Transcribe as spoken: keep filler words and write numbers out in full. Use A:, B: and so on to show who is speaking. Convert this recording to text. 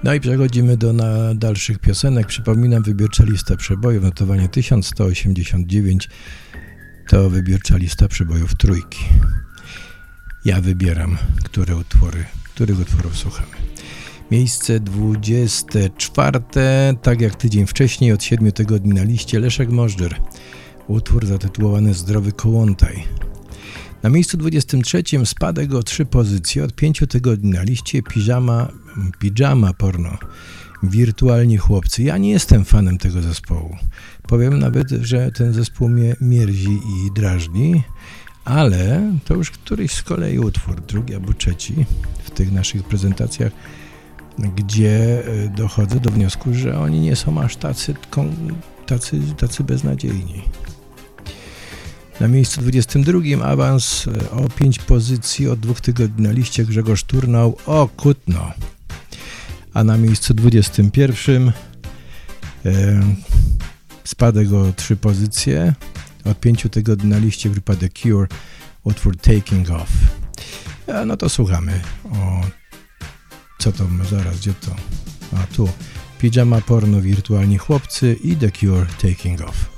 A: No i przechodzimy do na dalszych piosenek. Przypominam, wybiórcza lista przebojów, notowanie tysiąc sto osiemdziesiąt dziewięć to wybiórcza lista przebojów trójki. Ja wybieram, które utwory, których utworów słuchamy. Miejsce dwudzieste czwarte, tak jak tydzień wcześniej, od siedmiu tygodni na liście, Leszek Możdżer. Utwór zatytułowany Zdrowy Kołłątaj. Na miejscu dwudziestym trzecim spadek o trzy pozycje, od pięciu tygodni na liście, Piżama, Pijama Porno. Wirtualni chłopcy. Ja nie jestem fanem tego zespołu. Powiem nawet, że ten zespół mnie mierzi i drażni, ale to już któryś z kolei utwór, drugi albo trzeci w tych naszych prezentacjach, gdzie dochodzę do wniosku, że oni nie są aż tacy, tacy, tacy beznadziejni. Na miejscu dwudziestym drugim awans o pięć pozycji, od dwóch tygodni na liście, Grzegorz Turnał, o Kutno. A na miejscu dwudziestym pierwszym e, spadek o trzy pozycje, od pięciu tygodni na liście, grupa The Cure, utwór Taking Off. E, no to słuchamy. O, co to, zaraz, gdzie to? A tu, Pijama Porno, Wirtualni chłopcy i The Cure, Taking Off.